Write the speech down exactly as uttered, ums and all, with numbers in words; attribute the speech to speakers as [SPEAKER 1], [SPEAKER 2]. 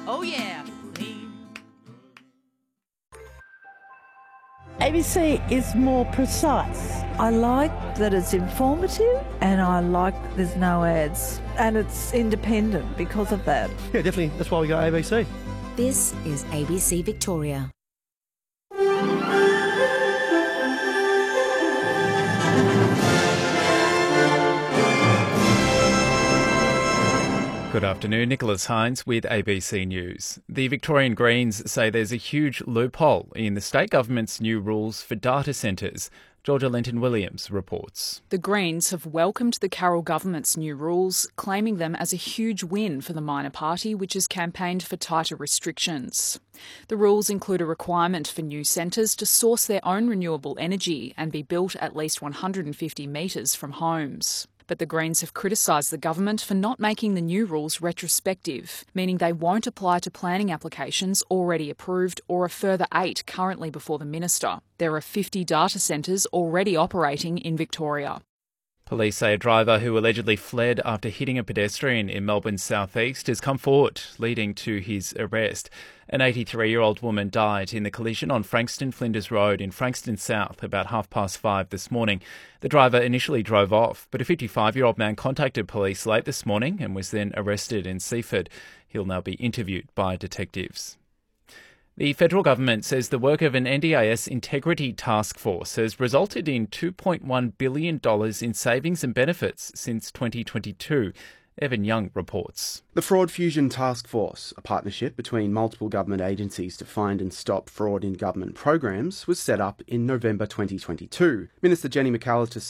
[SPEAKER 1] Oh yeah.
[SPEAKER 2] A B C is more precise. I like that it's informative and I like that there's no ads. And it's independent because of that.
[SPEAKER 3] Yeah, definitely. That's why we got A B C.
[SPEAKER 4] This is A B C Victoria.
[SPEAKER 5] Good afternoon, Nicholas Hines with A B C News. The Victorian Greens say there's a huge loophole in the state government's new rules for data centres. Georgia Lenton-Williams reports.
[SPEAKER 6] The Greens have welcomed the Carroll government's new rules, claiming them as a huge win for the minor party, which has campaigned for tighter restrictions. The rules include a requirement for new centres to source their own renewable energy and be built at least one hundred fifty metres from homes. But the Greens have criticised the government for not making the new rules retrospective, meaning they won't apply to planning applications already approved or a further eight currently before the minister. There are fifty data centres already operating in Victoria.
[SPEAKER 5] Police say a driver who allegedly fled after hitting a pedestrian in Melbourne's southeast has come forward, leading to his arrest. An eighty-three-year-old woman died in the collision on Frankston Flinders Road in Frankston South about half past five this morning. The driver initially drove off, but a fifty-five-year-old man contacted police late this morning and was then arrested in Seaford. He'll now be interviewed by detectives. The federal government says the work of an N D I S integrity task force has resulted in two point one billion dollars in savings and benefits since twenty twenty-two. Evan Young reports.
[SPEAKER 7] The Fraud Fusion Task Force, a partnership between multiple government agencies to find and stop fraud in government programs, was set up in November twenty twenty-two. Minister Jenny McAllister